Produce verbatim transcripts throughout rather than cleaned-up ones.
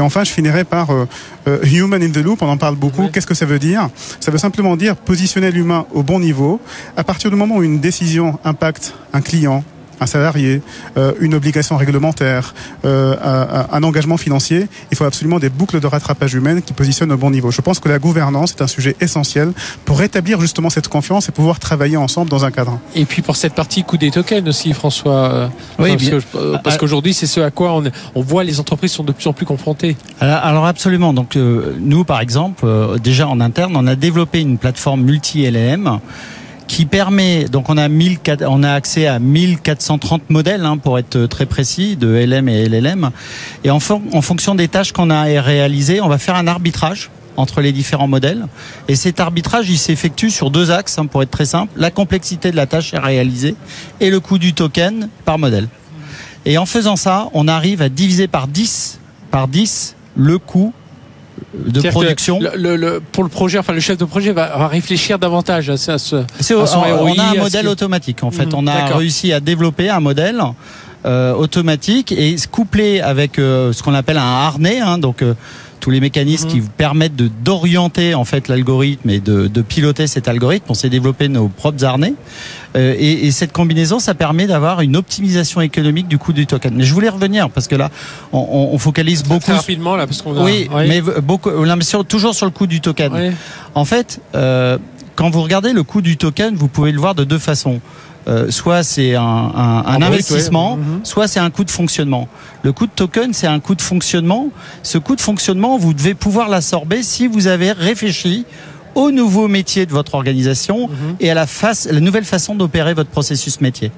enfin, je finirai par euh, euh, human in the loop, on en parle beaucoup. Oui. Qu'est-ce que ça veut dire ? Ça veut simplement dire positionner l'humain au bon niveau. À partir du moment où une décision impacte un client, un salarié, euh, une obligation réglementaire, euh, un, un engagement financier, il faut absolument des boucles de rattrapage humaines qui positionnent au bon niveau. Je pense que la gouvernance est un sujet essentiel pour rétablir justement cette confiance et pouvoir travailler ensemble dans un cadre. Et puis pour cette partie coût des tokens aussi, François, oui, parce, bien, que, parce qu'aujourd'hui c'est ce à quoi on, on voit les entreprises sont de plus en plus confrontées. Alors, alors absolument. Donc euh, nous par exemple, euh, déjà en interne, on a développé une plateforme multi-L L M qui permet, donc on a mille, on a accès à mille quatre cent trente modèles, hein, pour être très précis, de L M et L L M. Et en, fon- en fonction des tâches qu'on a réalisées, on va faire un arbitrage entre les différents modèles. Et cet arbitrage, il s'effectue sur deux axes, hein, pour être très simple. La complexité de la tâche à réaliser et le coût du token par modèle. Et en faisant ça, on arrive à diviser par dix, par dix le coût de C'est-à-dire production. Le, le, le, pour le projet, enfin le chef de projet va, va réfléchir davantage à, ce, à, ce, C'est, à son on, R O I. On a un modèle automatique. En fait, mmh, on a d'accord. réussi à développer un modèle euh, automatique et couplé avec euh, ce qu'on appelle un harnais, hein, donc euh, tous les mécanismes mmh. qui vous permettent de d'orienter en fait l'algorithme et de, de piloter cet algorithme. On s'est développé nos propres harnais. Euh, et, et cette combinaison, ça permet d'avoir une optimisation économique du coût du token. Mais je voulais revenir parce que là, on, on focalise beaucoup. Très rapidement là, parce qu'on a. Oui, oui. mais beaucoup. Là, sur, toujours sur le coût du token. Oui. En fait, euh, quand vous regardez le coût du token, vous pouvez le voir de deux façons. Euh, soit c'est un, un, un investissement, oui. mmh. soit c'est un coût de fonctionnement. Le coût de token, c'est un coût de fonctionnement. Ce coût de fonctionnement, vous devez pouvoir l'absorber si vous avez réfléchi au nouveau métier de votre organisation mmh. et à la, face, la nouvelle façon d'opérer votre processus métier.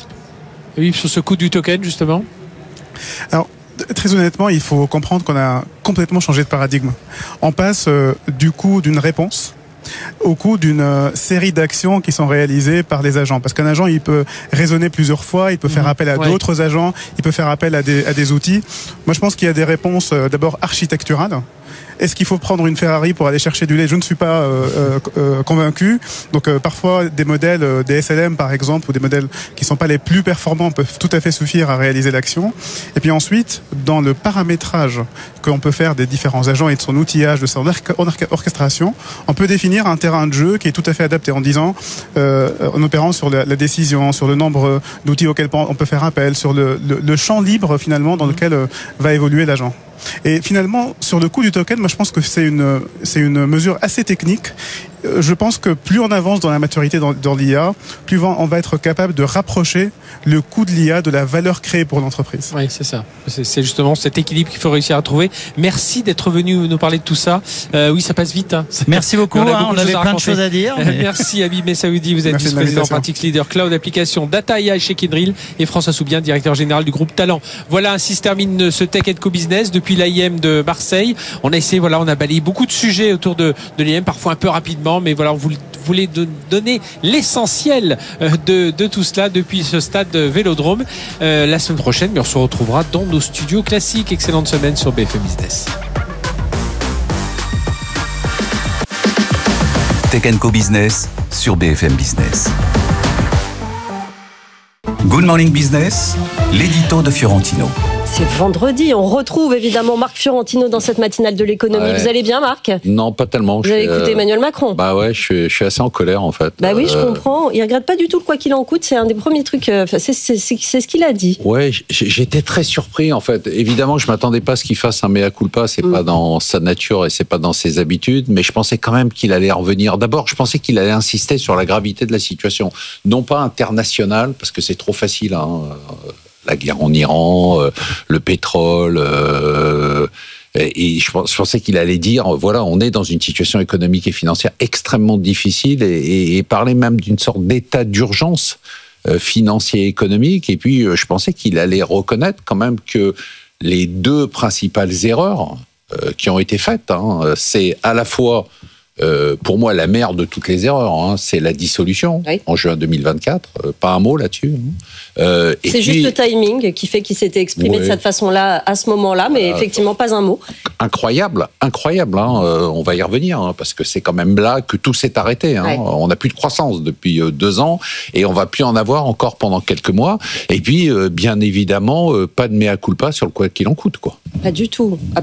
Et oui, sur ce coût du token, justement. Alors, très honnêtement, il faut comprendre qu'on a complètement changé de paradigme. On passe euh, du coût d'une réponse au coût d'une euh, série d'actions qui sont réalisées par les agents. Parce qu'un agent, il peut raisonner plusieurs fois, il peut faire appel à ouais. d'autres agents, il peut faire appel à des, à des outils. Moi, je pense qu'il y a des réponses euh, d'abord architecturales. Est-ce qu'il faut prendre une Ferrari pour aller chercher du lait ? Je ne suis pas euh, euh, convaincu. Donc euh, parfois des modèles, euh, des S L M par exemple, ou des modèles qui ne sont pas les plus performants peuvent tout à fait suffire à réaliser l'action. Et puis ensuite, dans le paramétrage qu'on peut faire des différents agents et de son outillage, de son orchestration, on peut définir un terrain de jeu qui est tout à fait adapté en disant, euh, en opérant sur la, la décision, sur le nombre d'outils auxquels on peut faire appel, sur le, le, le champ libre finalement dans lequel euh, va évoluer l'agent. Et finalement, sur le coût du token, moi je pense que c'est une, c'est une mesure assez technique. Je pense que plus on avance dans la maturité dans, dans l'I A, plus on va être capable de rapprocher le coût de l'I A de la valeur créée pour l'entreprise. Oui, c'est ça. C'est, c'est justement cet équilibre qu'il faut réussir à trouver. Merci d'être venu nous parler de tout ça. Euh, oui, ça passe vite. Hein. Merci beaucoup. On, hein, on avait plein de choses à dire. Mais... Merci Habib Messaoudi, vous êtes vice-président Practice Leader Cloud Application Data A I chez Kyndryl et François Soubien, directeur général du groupe Talent. Voilà, ainsi se termine ce Tech and Co Business depuis l'A I M de Marseille. On a essayé, voilà, on a balayé beaucoup de sujets autour de, de l'A I M, parfois un peu rapidement, mais voilà, on vous voulait donner l'essentiel de, de tout cela depuis ce stade Vélodrome. Euh, la semaine prochaine, mais on se retrouvera dans nos studios classiques. Excellente semaine sur B F M Business. Tech and Co Business sur B F M Business. Good Morning Business, l'édito de Fiorentino. C'est vendredi, on retrouve évidemment Marc Fiorentino dans cette matinale de l'économie. Ouais. Vous allez bien, Marc ? Non, pas tellement. Vous avez écouté euh... Emmanuel Macron ? Bah ouais, je suis, je suis assez en colère en fait. Bah oui, je euh... comprends. Il regrette pas du tout le quoi qu'il en coûte. C'est un des premiers trucs. Enfin, c'est, c'est, c'est, c'est ce qu'il a dit. Ouais, j'étais très surpris en fait. Évidemment, je m'attendais pas à ce qu'il fasse un mea culpa. C'est mm. pas dans sa nature et c'est pas dans ses habitudes. Mais je pensais quand même qu'il allait revenir. D'abord, je pensais qu'il allait insister sur la gravité de la situation, non pas internationale, parce que c'est trop facile. Hein. La guerre en Iran, euh, le pétrole, euh, et je pensais qu'il allait dire, voilà, on est dans une situation économique et financière extrêmement difficile, et, et, et parler même d'une sorte d'état d'urgence euh, financier et économique. Et puis, je pensais qu'il allait reconnaître quand même que les deux principales erreurs euh, qui ont été faites, hein, c'est à la fois Euh, pour moi, la mère de toutes les erreurs, hein, c'est la dissolution oui. en juin deux mille vingt-quatre. Euh, pas un mot là-dessus. Hein. Euh, et c'est puis, juste le timing qui fait qu'il s'était exprimé ouais. de cette façon-là à ce moment-là, mais euh, effectivement pas un mot. Incroyable, incroyable. Hein. Euh, on va y revenir hein, parce que c'est quand même là que tout s'est arrêté. Hein. Ouais. On n'a plus de croissance depuis euh, deux ans et on va plus en avoir encore pendant quelques mois. Et puis, euh, bien évidemment, euh, pas de mea culpa sur le quoi qu'il en coûte, quoi. Pas du tout.